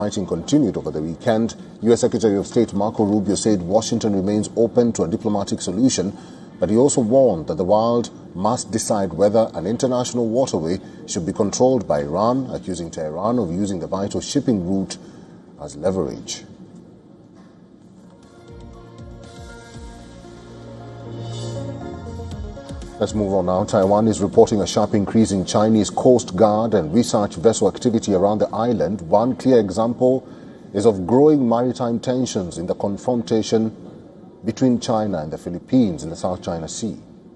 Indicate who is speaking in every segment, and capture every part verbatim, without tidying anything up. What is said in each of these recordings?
Speaker 1: Fighting continued over the weekend. U S Secretary of State Marco Rubio said Washington remains open to a diplomatic solution, but he also warned that the world must decide whether an international waterway should be controlled by Iran, accusing Tehran of using the vital shipping route as leverage. Let's move on now. Taiwan is reporting a sharp increase in Chinese Coast Guard and research vessel activity around the island. One clear example is of growing maritime tensions in the confrontation between China and the Philippines in the South China Sea.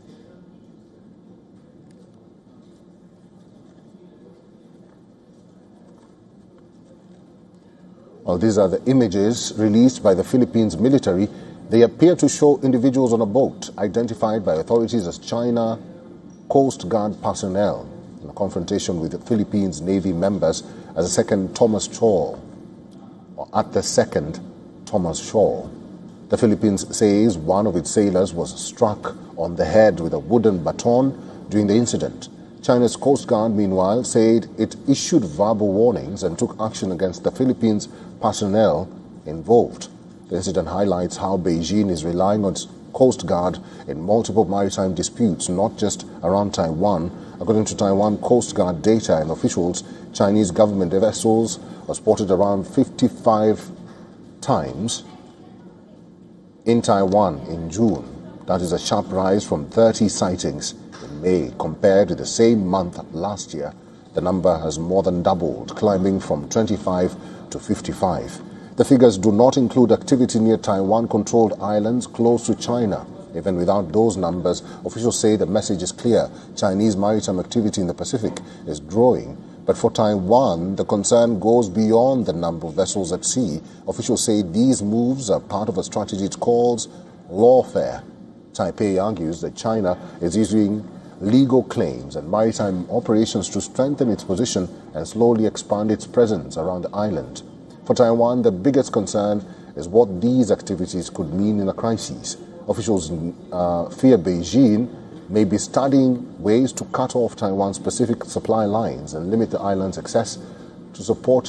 Speaker 1: Well, these are the images released by the Philippines military. They appear to show individuals on a boat identified by authorities as China Coast Guard personnel in a confrontation with the Philippines Navy members as the second Thomas Shoal, or at the second Thomas Shoal. The Philippines says one of its sailors was struck on the head with a wooden baton during the incident. China's Coast Guard, meanwhile, said it issued verbal warnings and took action against the Philippines personnel involved. The incident highlights how Beijing is relying on its Coast Guard in multiple maritime disputes, not just around Taiwan. According to Taiwan Coast Guard data and officials, Chinese government vessels were spotted around fifty-five times in Taiwan in June. That is a sharp rise from thirty sightings in May. Compared to the same month last year, the number has more than doubled, climbing from twenty-five to fifty-five. The figures do not include activity near Taiwan-controlled islands close to China. Even without those numbers, officials say the message is clear. Chinese maritime activity in the Pacific is growing. But for Taiwan, the concern goes beyond the number of vessels at sea. Officials say these moves are part of a strategy it calls lawfare. Taipei argues that China is using legal claims and maritime operations to strengthen its position and slowly expand its presence around the island. For Taiwan, the biggest concern is what these activities could mean in a crisis. Officials uh, fear Beijing may be studying ways to cut off Taiwan's Pacific supply lines and limit the island's access to support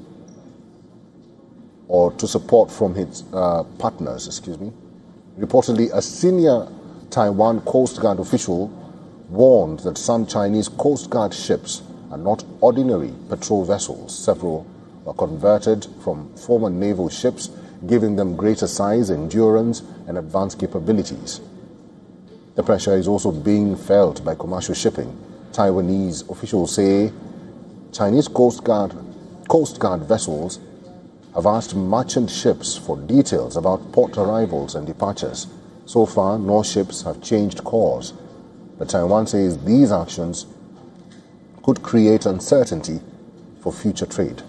Speaker 1: or to support from its uh, partners. Excuse me. Reportedly, a senior Taiwan Coast Guard official warned that some Chinese Coast Guard ships are not ordinary patrol vessels. Several were converted from former naval ships, giving them greater size, endurance, and advanced capabilities. The pressure is also being felt by commercial shipping. Taiwanese officials say Chinese Coast Guard, Coast Guard vessels have asked merchant ships for details about port arrivals and departures. So far, no ships have changed course, but Taiwan says these actions could create uncertainty for future trade.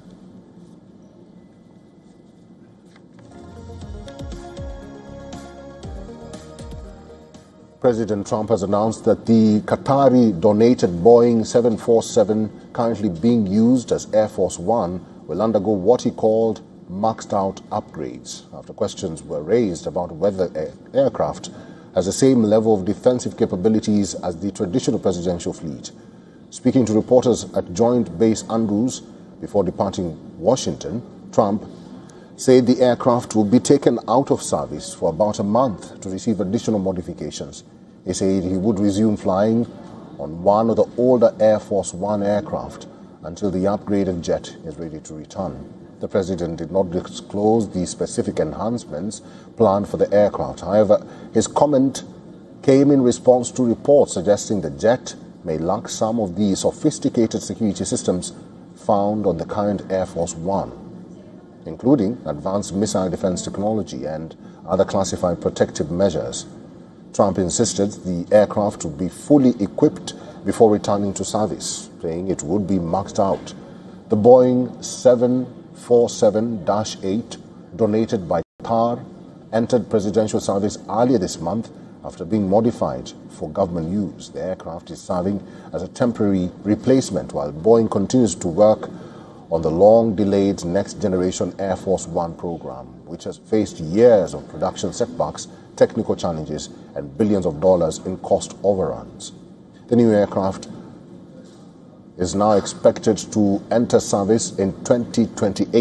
Speaker 1: President Trump has announced that the Qatari-donated Boeing seven forty-seven, currently being used as Air Force One, will undergo what he called maxed-out upgrades after questions were raised about whether the aircraft has the same level of defensive capabilities as the traditional presidential fleet. Speaking to reporters at Joint Base Andrews before departing Washington, Trump said the aircraft will be taken out of service for about a month to receive additional modifications. He said he would resume flying on one of the older Air Force One aircraft until the upgraded jet is ready to return. The president did not disclose the specific enhancements planned for the aircraft. However, his comment came in response to reports suggesting the jet may lack some of the sophisticated security systems found on the current Air Force One, including advanced missile defense technology and other classified protective measures. Trump insisted the aircraft would be fully equipped before returning to service, saying it would be maxed out. The Boeing seven forty-seven dash eight, donated by Qatar, entered presidential service earlier this month after being modified for government use. The aircraft is serving as a temporary replacement while Boeing continues to work on the long-delayed next-generation Air Force One program, which has faced years of production setbacks, technical challenges, and billions of dollars in cost overruns. The new aircraft is now expected to enter service in twenty twenty-eight.